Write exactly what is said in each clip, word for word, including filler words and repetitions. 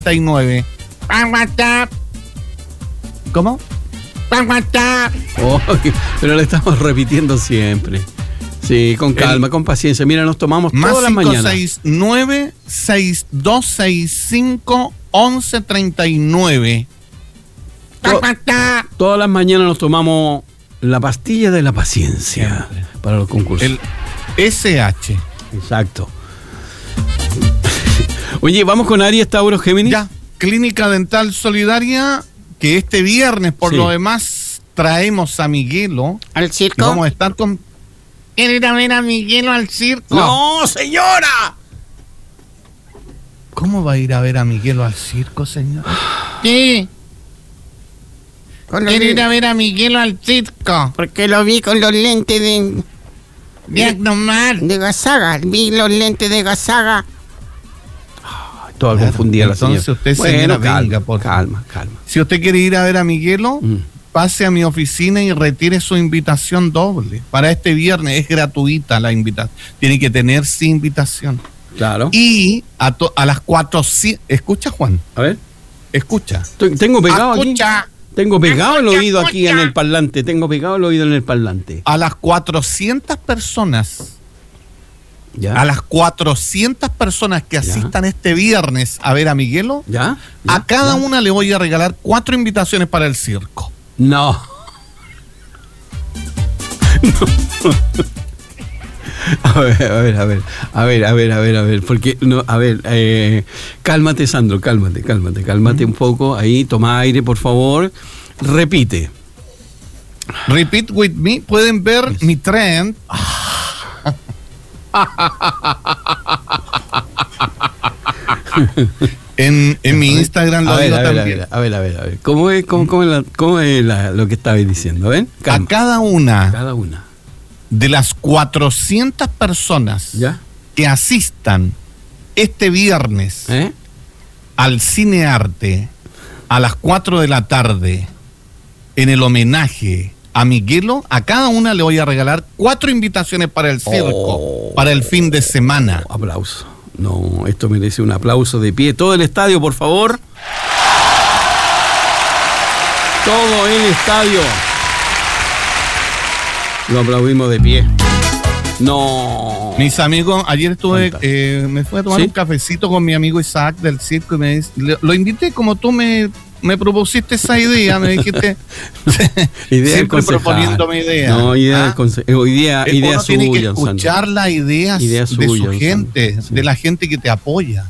y nueve. ¿Cómo? Oh, pero lo estamos repitiendo siempre. Sí, con calma, el, con paciencia. Mira, nos tomamos más todas las mañanas. Más cinco seis nueve, seis dos seis cinco, once treinta y nueve. To- todas las mañanas nos tomamos la pastilla de la paciencia siempre para los concursos. El S H. Exacto. Oye, vamos con Aries, Tauro, Géminis. Ya, Clínica Dental Solidaria, que este viernes, por sí. lo demás, traemos a Miguelo. ¿Al circo? Vamos a estar con... ¿Quiere ir a ver a Miguelo al circo? ¡No, señora! ¿Cómo va a ir a ver a Miguelo al circo, señora? Sí. ¿Quiere ir a ver a Miguelo al circo? Porque lo vi con los lentes de... De Agnomar. De Gazaga. Vi los lentes de Gazaga. Todo claro, confundía la señora. Entonces usted, bueno, señora, calma, venga, por calma, calma. Si usted quiere ir a ver a Miguelo, mm. pase a mi oficina y retire su invitación doble. Para este viernes es gratuita la invitación. Tiene que tener sí invitación. Claro. Y a, to- a las cuatro... ¿Escucha, Juan? A ver. Escucha. Estoy, tengo pegado escucha. aquí. Tengo pegado escucha, el oído escucha. aquí en el parlante. Tengo pegado el oído en el parlante. A las cuatrocientas personas... ¿Ya? A las cuatrocientas personas que asistan ¿Ya? este viernes a ver a Miguelo, ¿Ya? ¿Ya? a cada ¿Ya? una le voy a regalar cuatro invitaciones para el circo. No. no. A ver, a ver, a ver, a ver, a ver, a ver, a ver, porque, no, a ver, eh, cálmate, Sandro, cálmate, cálmate, cálmate un poco, ahí, toma aire, por favor, repite. Repeat with me, pueden ver yes. mi trend. en, en mi Instagram lo a digo ver, a también. Ver, a ver, a ver, a ver. ¿Cómo es, cómo, cómo es, la, cómo es la, lo que estabais diciendo? ¿Ven? Calma. A cada una, cada una de las cuatrocientas personas ¿Ya? que asistan este viernes ¿Eh? al Cinearte a las cuatro de la tarde en el homenaje a Miguelo, a cada una le voy a regalar cuatro invitaciones para el circo, oh, para el fin de semana. Oh, aplauso. No, esto merece un aplauso de pie. Todo el estadio, por favor. Todo el estadio. Lo aplaudimos de pie. No. Mis amigos, ayer estuve, eh, me fui a tomar ¿Sí? un cafecito con mi amigo Isaac del circo y me dice, lo invité como tú me... me propusiste esa idea, me dijiste idea siempre proponiéndome ideas. No, idea, ¿Ah? conse- idea, Uno idea tiene suya, que escuchar Sandro. las ideas idea de suya, su gente, sí. de la gente que te apoya.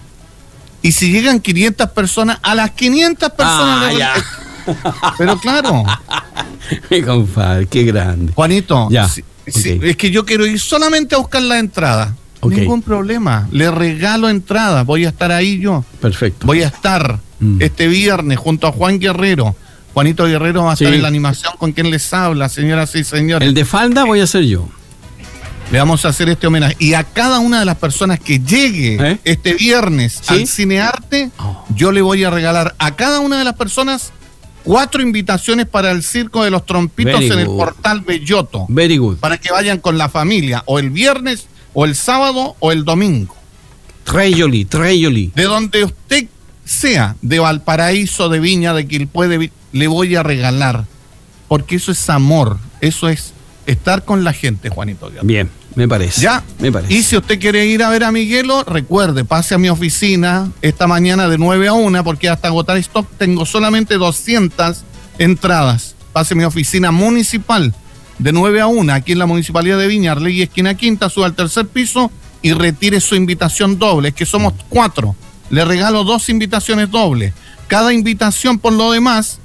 Y si llegan quinientas personas, a las quinientas personas... Ah, le... ya. Pero claro. Mi compadre, qué grande. Juanito, ya. Si, si, okay. es que yo quiero ir solamente a buscar la entrada. Okay. Ningún problema. Le regalo entradas. Voy a estar ahí yo. Perfecto. Voy a estar mm. este viernes junto a Juan Guerrero. Juanito Guerrero va a sí. estar en la animación con quien les habla, señoras y señores. El de falda voy a ser yo. Le vamos a hacer este homenaje. Y a cada una de las personas que llegue ¿Eh? este viernes ¿Sí? al Cinearte, oh. yo le voy a regalar a cada una de las personas cuatro invitaciones para el Circo de los Trompitos Very en good. el Portal Belloto. Very good. Para que vayan con la familia, o el viernes, o el sábado, o el domingo. Treyoli, Treyoli. De donde usted sea, de Valparaíso, de Viña, de Quilpué, de Vi- le voy a regalar. Porque eso es amor, eso es estar con la gente, Juanito. Bien, me parece. ¿Ya? Me parece. Y si usted quiere ir a ver a Miguelo, recuerde, pase a mi oficina esta mañana de nueve a una, porque hasta agotar stock tengo solamente doscientas entradas. Pase a mi oficina municipal de nueve a una, aquí en la Municipalidad de Viña, Arlegui, esquina quinta, sube al tercer piso y retire su invitación doble. Es que somos cuatro. Le regalo dos invitaciones dobles. Cada invitación, por lo demás,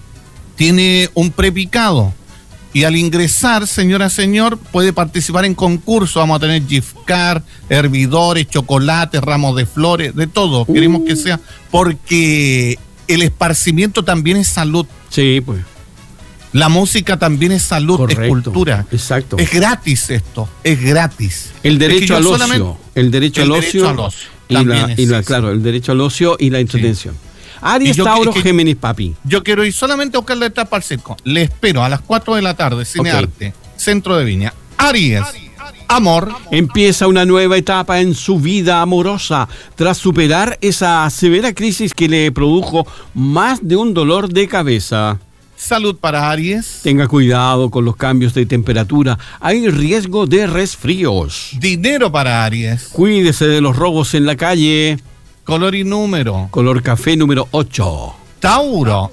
tiene un prepicado. Y al ingresar, señora, señor, puede participar en concursos. Vamos a tener gift card, hervidores, chocolates, ramos de flores, de todo. Uh. Queremos que sea, porque el esparcimiento también es salud. Sí, pues. La música también es salud, Correcto. es cultura. Exacto. Es gratis esto, es gratis. El derecho es al ocio. El derecho el al derecho ocio. al ocio. Y la, y la, claro, el derecho al ocio y la entretención. Sí. Aries, Tauro, que, Géminis, papi. Yo quiero ir solamente a buscar la etapa al circo. Le espero a las cuatro de la tarde, Cinearte, okay. Centro de Viña. Aries. Aries, Aries. Amor. Empieza una nueva etapa en su vida amorosa tras superar esa severa crisis que le produjo más de un dolor de cabeza. Salud para Aries. Tenga cuidado con los cambios de temperatura. Hay riesgo de resfríos. Dinero para Aries. Cuídese de los robos en la calle. Color y número. Color café número ocho. Tauro.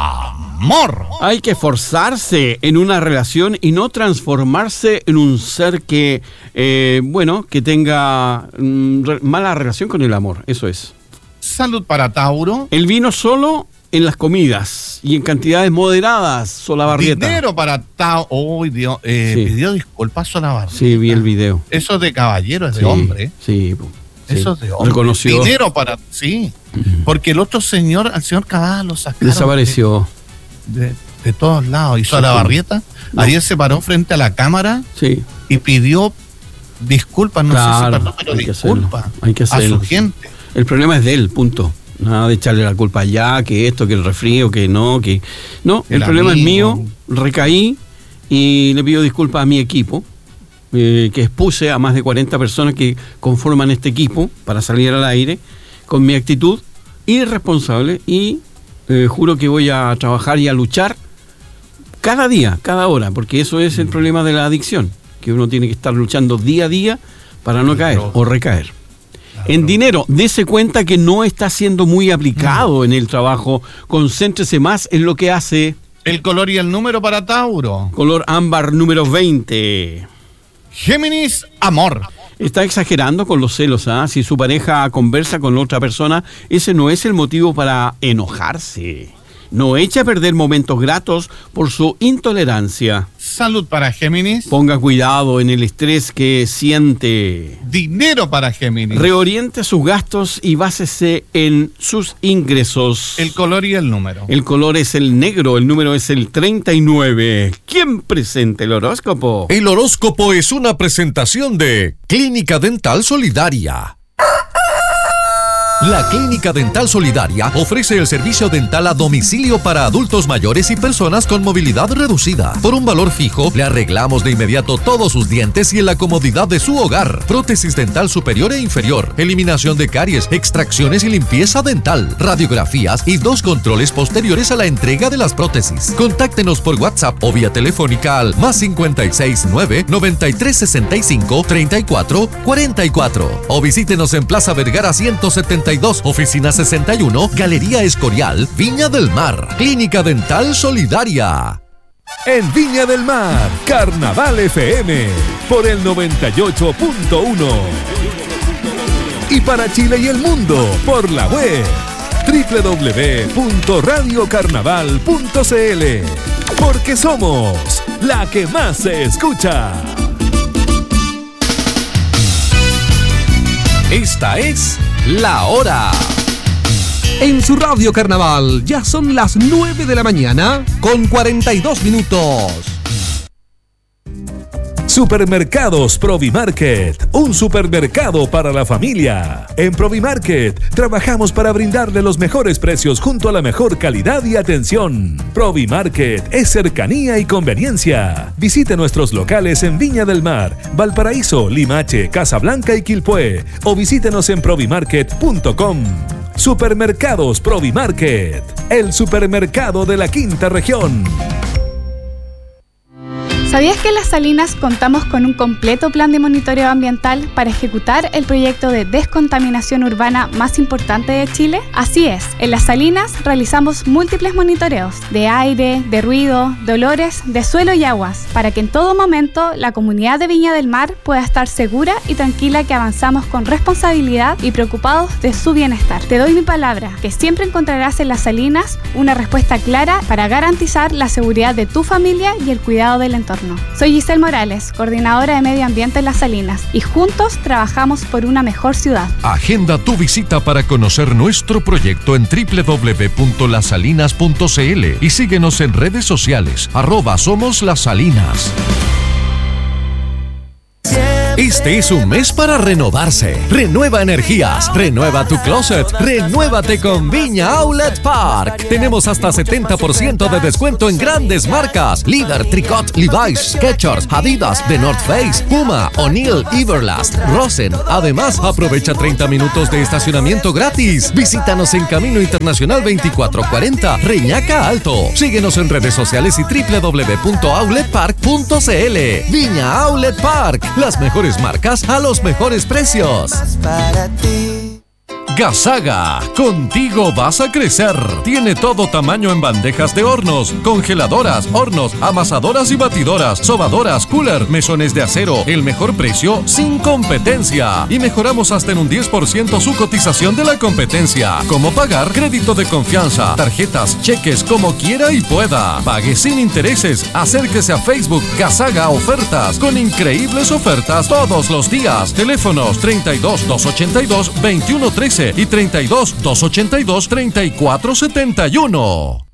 Amor. Hay que esforzarse en una relación y no transformarse en un ser que, eh, bueno, que tenga mm, re- mala relación con el amor. Eso es. Salud para Tauro. El vino solo en las comidas y en cantidades moderadas. Solabarrieta. Dinero para Tauro. Oh, Dios. Eh, Sí. Pidió disculpas Solabarrieta. Sí, vi el video. Eso es de caballero, es de Sí, hombre. Sí. po, sí. Eso es de hombre. Reconoció. Dinero para. Sí. Porque el otro señor, al señor Cavada, lo sacaron. Desapareció. De, de, de todos lados. Y Solabarrieta No. ayer se paró frente a la cámara Sí. y pidió disculpas. No Claro, sé si perdón, pero hay que disculpas hacerlo, hay que a hacerlo. su gente. El problema es de él, punto. Nada de echarle la culpa allá, que esto, que el resfrío, que no, que... No, el, El problema amigo. es mío, recaí y le pido disculpas a mi equipo, eh, que expuse a más de cuarenta personas que conforman este equipo para salir al aire con mi actitud irresponsable y eh, juro que voy a trabajar y a luchar cada día, cada hora, porque eso es el problema de la adicción, que uno tiene que estar luchando día a día para no caer o recaer. En dinero, dése cuenta que no está siendo muy aplicado en el trabajo. Concéntrese más en lo que hace. El color y el número para Tauro. Color ámbar número veinte. Géminis, amor. Está exagerando con los celos, ¿ah? Si su pareja conversa con otra persona, ese no es el motivo para enojarse. No eche a perder momentos gratos por su intolerancia. Salud para Géminis. Ponga cuidado en el estrés que siente. Dinero para Géminis. Reoriente sus gastos y básese en sus ingresos. El color y el número. El color es el negro, el número es el treinta y nueve. ¿Quién presenta el horóscopo? El horóscopo es una presentación de Clínica Dental Solidaria. La Clínica Dental Solidaria ofrece el servicio dental a domicilio para adultos mayores y personas con movilidad reducida. Por un valor fijo, le arreglamos de inmediato todos sus dientes y en la comodidad de su hogar. Prótesis dental superior e inferior, eliminación de caries, extracciones y limpieza dental, radiografías y dos controles posteriores a la entrega de las prótesis. Contáctenos por WhatsApp o vía telefónica al más cincuenta y seis nueve, noventa y tres sesenta y cinco, treinta y cuatro cuarenta y cuatro o visítenos en Plaza Vergara ciento setenta y dos, oficina sesenta y uno, Galería Escorial, Viña del Mar. Clínica Dental Solidaria. En Viña del Mar, Carnaval F M, por el noventa y ocho punto uno. Y para Chile y el mundo, por la web, doble u doble u doble u punto radio carnaval punto c l. Porque somos la que más se escucha. Esta es La Hora. En su radio carnaval ya son las nueve de la mañana con cuarenta y dos minutos. Supermercados Provimarket, un supermercado para la familia. En Provimarket trabajamos para brindarle los mejores precios junto a la mejor calidad y atención. Provimarket es cercanía y conveniencia. Visite nuestros locales en Viña del Mar, Valparaíso, Limache, Casablanca y Quilpué o visítenos en provimarket punto com. Supermercados Provimarket, el supermercado de la quinta región. ¿Sabías que en Las Salinas contamos con un completo plan de monitoreo ambiental para ejecutar el proyecto de descontaminación urbana más importante de Chile? Así es, en Las Salinas realizamos múltiples monitoreos de aire, de ruido, de olores, de suelo y aguas, para que en todo momento la comunidad de Viña del Mar pueda estar segura y tranquila que avanzamos con responsabilidad y preocupados de su bienestar. Te doy mi palabra, que siempre encontrarás en Las Salinas una respuesta clara para garantizar la seguridad de tu familia y el cuidado del entorno. Soy Giselle Morales, coordinadora de Medio Ambiente en Las Salinas, y juntos trabajamos por una mejor ciudad. Agenda tu visita para conocer nuestro proyecto en doble u doble u doble u punto las salinas punto c l y síguenos en redes sociales, arroba Somos Las Salinas. Este es un mes para renovarse. Renueva energías, renueva tu closet, renuévate con Viña Outlet Park. Tenemos hasta setenta por ciento de descuento en grandes marcas: Líder, Tricot, Levi's, Skechers, Adidas, The North Face, Puma, O'Neill, Everlast, Rosen. Además, aprovecha treinta minutos de estacionamiento gratis. Visítanos en Camino Internacional veinticuatro cuarenta, Reñaca Alto. Síguenos en redes sociales y doble u doble u doble u punto outlet park punto c l. Viña Outlet Park, las mejores marcas a los mejores precios. Gasaga, contigo vas a crecer. Tiene todo tamaño en bandejas de hornos, congeladoras, hornos, amasadoras y batidoras, sobadoras, cooler, mesones de acero. El mejor precio sin competencia. Y mejoramos hasta en un diez por ciento su cotización de la competencia. ¿Cómo pagar? Crédito de confianza, tarjetas, cheques, como quiera y pueda. Pague sin intereses. Acérquese a Facebook Gasaga Ofertas, con increíbles ofertas todos los días. Teléfonos treinta y dos, doscientos ochenta y dos, veintiuno trece y treinta y dos, doscientos ochenta y dos, treinta y cuatro setenta y uno.